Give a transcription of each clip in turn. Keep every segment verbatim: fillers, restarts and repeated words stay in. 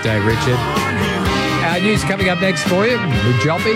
Day, Richard. Our news coming up next for you. We're jumping.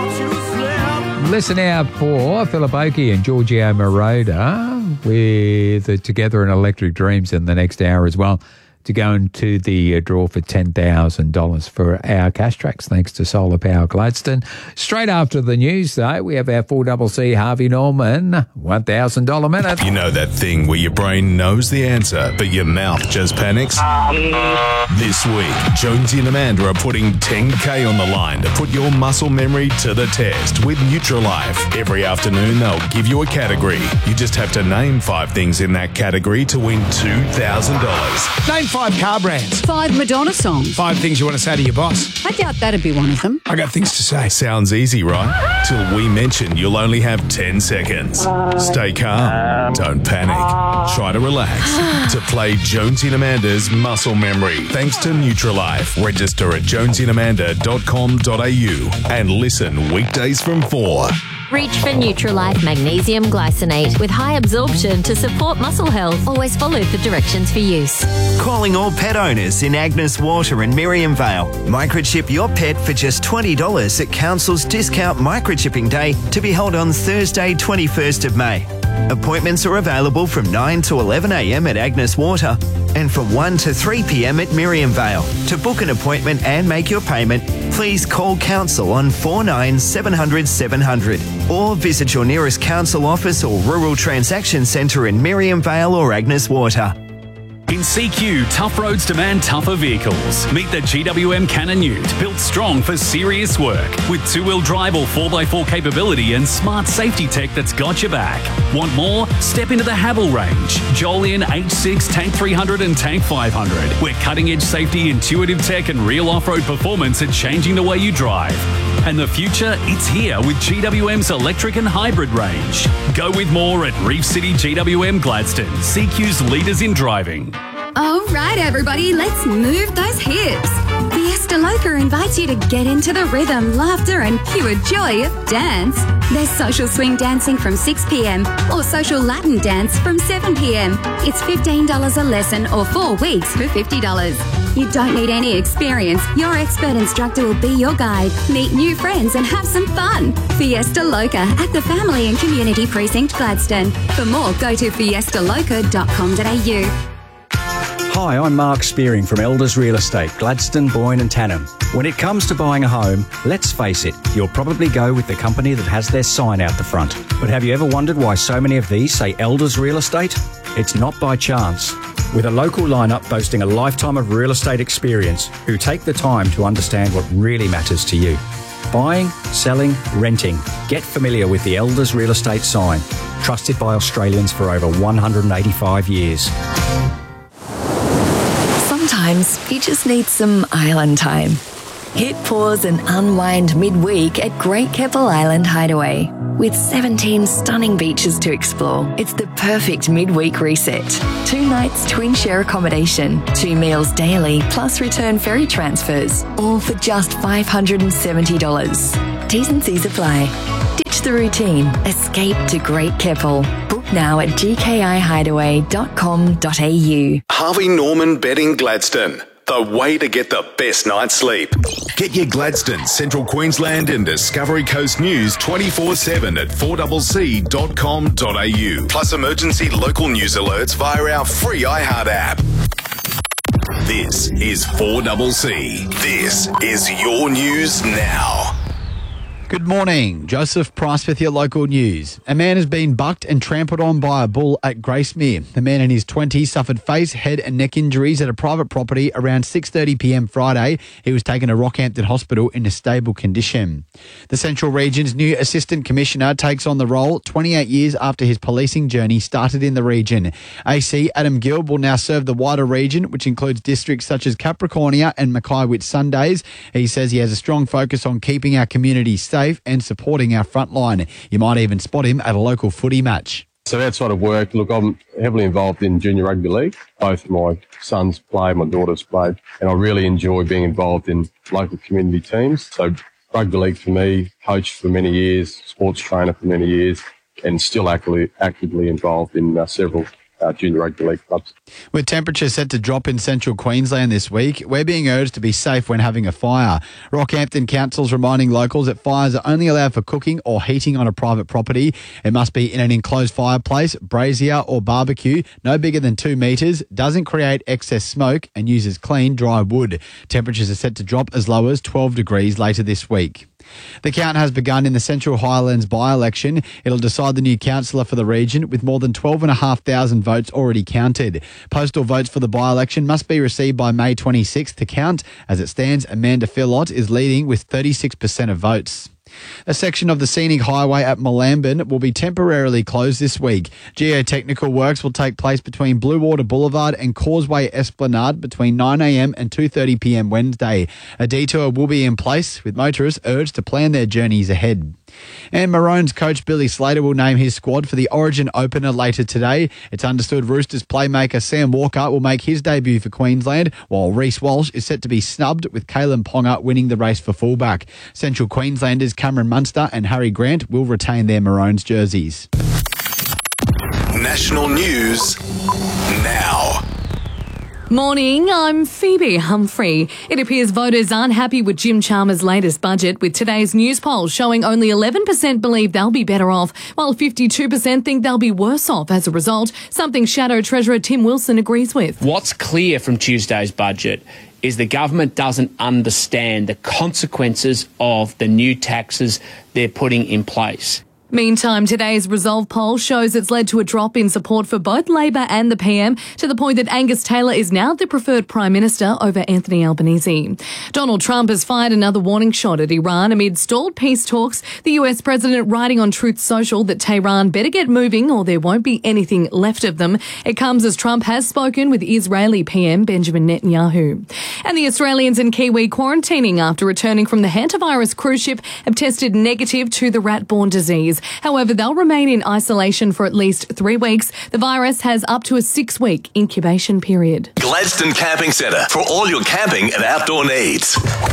Listen out for Philip Oakey and Giorgio Moroder with uh, Together in Electric Dreams in the next hour as well, to go into the uh, draw for ten thousand dollars for our cash tracks, thanks to Solar Power Gladstone. Straight after the news, though, we have our four C C Harvey Norman one thousand dollars minute. You know that thing where your brain knows the answer, but your mouth just panics? Um. This week, Jonesy and Amanda are putting ten K on the line to put your muscle memory to the test with Nutrilife. Every afternoon, they'll give you a category. You just have to name five things in that category to win two thousand dollars. Name five car brands. Five Madonna songs. Five things you want to say to your boss. I doubt that'd be one of them. I got things to say. Sounds easy, right? Till we mention you'll only have ten seconds. Stay calm. Don't panic. Try to relax. To play Jonesy and Amanda's Muscle Memory. Thanks to Nutrilife. Register at jonesy and amanda dot com dot a u and listen weekdays from four. Reach for Nutrilife Magnesium Glycinate with high absorption to support muscle health. Always follow the directions for use. Calling all pet owners in Agnes Water and Miriam Vale. Microchip your pet for just twenty dollars at Council's Discount Microchipping Day to be held on Thursday, twenty-first of May. Appointments are available from nine to eleven a m at Agnes Water and from one to three p m at Miriam Vale. To book an appointment and make your payment, please call Council on four nine seven hundred seven hundred or visit your nearest Council office or Rural Transaction Centre in Miriam Vale or Agnes Water. In C Q, tough roads demand tougher vehicles. Meet the G W M Cannon Ute, built strong for serious work. With two-wheel drive or four by four capability and smart safety tech that's got your back. Want more? Step into the Havel range. Jolyon H six, Tank three hundred and Tank five hundred. Where cutting-edge safety, intuitive tech and real off-road performance are changing the way you drive. And the future, it's here with G W M's electric and hybrid range. Go with more at Reef City G W M Gladstone, C Q's leaders in driving. All right, everybody, let's move those hips. Fiesta Loca invites you to get into the rhythm, laughter and pure joy of dance. There's social swing dancing from six p m or social Latin dance from seven p m It's fifteen dollars a lesson or four weeks for fifty dollars. You don't need any experience. Your expert instructor will be your guide. Meet new friends and have some fun. Fiesta Loca at the Family and Community Precinct, Gladstone. For more, go to fiesta loca dot com dot a u. Hi, I'm Mark Spearing from Elders Real Estate, Gladstone, Boyne and Tannum. When it comes to buying a home, let's face it, you'll probably go with the company that has their sign out the front. But have you ever wondered why so many of these say Elders Real Estate? It's not by chance. With a local lineup boasting a lifetime of real estate experience, who take the time to understand what really matters to you. Buying, selling, renting. Get familiar with the Elders Real Estate sign. Trusted by Australians for over one hundred eighty-five years. Sometimes you just need some island time. Hit pause and unwind midweek at Great Keppel Island Hideaway. With seventeen stunning beaches to explore, it's the perfect midweek reset. Two nights twin share accommodation, two meals daily, plus return ferry transfers, all for just five hundred seventy dollars. T's and C's apply. Ditch the routine. Escape to Great Keppel. Book now at g k i hideaway dot com dot a u. Harvey Norman Bedding Gladstone. The way to get the best night's sleep. Get your Gladstone, Central Queensland and Discovery Coast news twenty-four seven at four c c dot com dot a u. Plus emergency local news alerts via our free iHeart app. This is four C C. This is your news now. Good morning. Joseph Price with your local news. A man has been bucked and trampled on by a bull at Gracemere. The man in his twenties suffered face, head and neck injuries at a private property around six thirty p m Friday. He was taken to Rockhampton Hospital in a stable condition. The Central Region's new Assistant Commissioner takes on the role twenty-eight years after his policing journey started in the region. A C Adam Gill will now serve the wider region, which includes districts such as Capricornia and Mackay Whitsundays. He says he has a strong focus on keeping our community safe and supporting our frontline. You might even spot him at a local footy match. So outside of work, look, I'm heavily involved in junior rugby league. Both my sons play, my daughters play, and I really enjoy being involved in local community teams. So rugby league for me, coach for many years, sports trainer for many years, and still actively, actively involved in uh, several uh, junior rugby league clubs. With temperatures set to drop in central Queensland this week, we're being urged to be safe when having a fire. Rockhampton Council's reminding locals that fires are only allowed for cooking or heating on a private property. It must be in an enclosed fireplace, brazier or barbecue, no bigger than two metres, doesn't create excess smoke and uses clean, dry wood. Temperatures are set to drop as low as twelve degrees later this week. The count has begun in the Central Highlands by-election. It'll decide the new councillor for the region with more than twelve thousand five hundred votes already counted. Postal votes for the by-election must be received by May twenty-sixth to count. As it stands, Amanda Phillott is leading with thirty-six percent of votes. A section of the scenic highway at Malambin will be temporarily closed this week. Geotechnical works will take place between Bluewater Boulevard and Causeway Esplanade between nine a m and two thirty p m Wednesday. A detour will be in place, with motorists urged to plan their journeys ahead. And Maroons coach Billy Slater will name his squad for the Origin opener later today. It's understood Roosters playmaker Sam Walker will make his debut for Queensland, while Reece Walsh is set to be snubbed, with Kalen Ponga winning the race for fullback. Central Queenslanders Cameron Munster and Harry Grant will retain their Maroons jerseys. National news now. Morning, I'm Phoebe Humphrey. It appears voters aren't happy with Jim Chalmers' latest budget, with today's news poll showing only eleven percent believe they'll be better off, while fifty-two percent think they'll be worse off as a result, something Shadow Treasurer Tim Wilson agrees with. What's clear from Tuesday's budget is the government doesn't understand the consequences of the new taxes they're putting in place. Meantime, today's Resolve poll shows it's led to a drop in support for both Labor and the P M, to the point that Angus Taylor is now the preferred Prime Minister over Anthony Albanese. Donald Trump has fired another warning shot at Iran amid stalled peace talks, the U S president writing on Truth Social that Tehran better get moving or there won't be anything left of them. It comes as Trump has spoken with Israeli P M Benjamin Netanyahu. And the Australians and Kiwi quarantining after returning from the hantavirus cruise ship have tested negative to the rat-borne disease. However, they'll remain in isolation for at least three weeks. The virus has up to a six-week incubation period. Gladstone Camping Centre for all your camping and outdoor needs.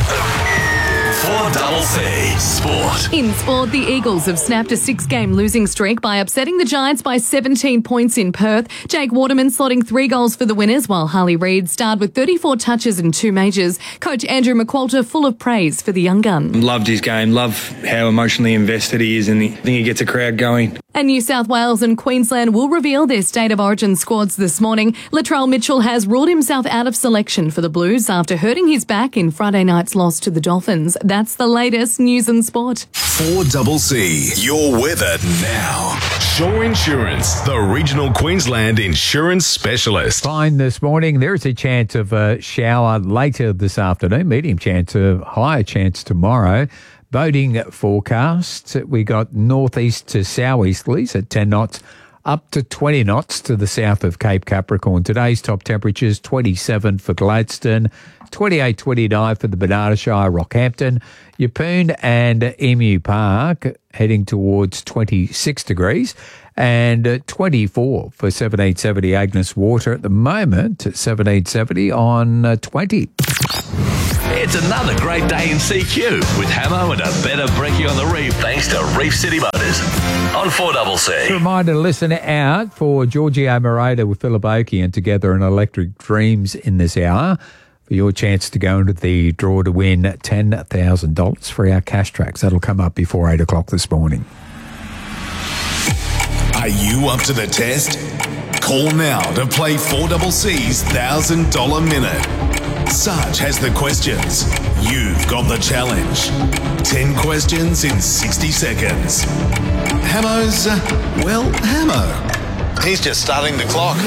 four C Sport. In sport, the Eagles have snapped a six-game losing streak by upsetting the Giants by seventeen points in Perth. Jake Waterman slotting three goals for the winners, while Harley Reid starred with thirty-four touches and two majors. Coach Andrew McQualter full of praise for the young gun. Loved his game, love how emotionally invested he is, and I think he gets a crowd going. And New South Wales and Queensland will reveal their State of Origin squads this morning. Latrell Mitchell has ruled himself out of selection for the Blues after hurting his back in Friday night's loss to the Dolphins. That's the latest news and sport. four C, your weather now. Shore Insurance, the regional Queensland insurance specialist. Fine this morning. There is a chance of a shower later this afternoon, medium chance of higher chance tomorrow. Boating forecast, we got northeast to southeasterlies at ten knots, up to twenty knots to the south of Cape Capricorn. Today's top temperatures, twenty-seven for Gladstone, twenty-eight, twenty-nine for the Bernarda Shire, Rockhampton, Yeppoon and Emu Park, heading towards twenty-six degrees, and twenty-four for seventeen seventy Agnes Water at the moment, seventeen seventy on uh, twenty. It's another great day in C Q with Hamo and a better brekkie on the reef thanks to Reef City Motors on four C C. Reminder, listen out for Giorgio Moroder with Philip Oakey and Together in Electric Dreams in this hour for your chance to go into the draw to win ten thousand dollars for our cash tracks. That'll come up before eight o'clock this morning. Are you up to the test? Call now to play four C C's one thousand dollars minute. Sarge has the questions. You've got the challenge. ten questions in sixty seconds. Hamo's, uh, well, Hamo. He's just starting the clock.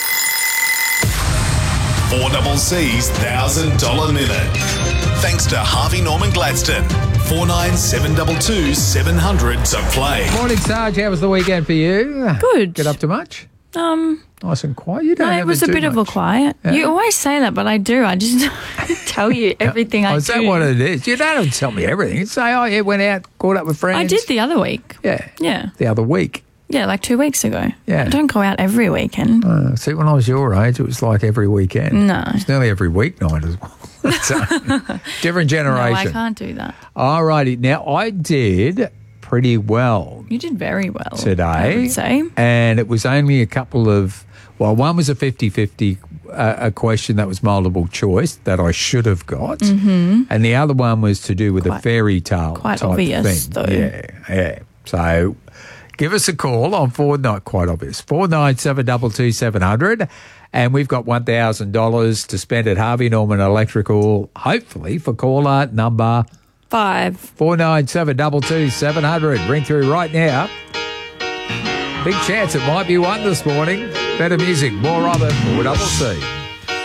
four C C's one thousand dollars minute. Thanks to Harvey Norman Gladstone. four nine seven two two seven hundred to play. Morning, Sarge. How was the weekend for you? Good. Get up to much? Um, nice and quiet. You don't no, have it was to a do bit much. of a quiet. Yeah. You always say that, but I do. I just tell you everything oh, I is do. that what it is? You don't have to tell me everything. You say, oh, yeah, went out, caught up with friends. I did the other week. Yeah. Yeah. The other week. Yeah, like two weeks ago. Yeah. I don't go out every weekend. Uh, see, when I was your age, it was like every weekend. No. It's nearly every weeknight as well. So, different generation. No, I can't do that. All righty. Now, I did pretty well You did very well today. I would say. And it was only a couple of, well, one was a fifty-fifty uh, a question that was multiple choice that I should have got. Mm-hmm. And the other one was to do with Quite- a fairy tale quite type obvious, thing. though. Yeah, yeah. So give us a call on four, not quite obvious, four nine seven two two seven hundred. And we've got one thousand dollars to spend at Harvey Norman Electrical, hopefully, for caller number Five. four nine seven two two seven hundred. Ring through right now. Big chance it might be one this morning. Better music, more of it, four double C.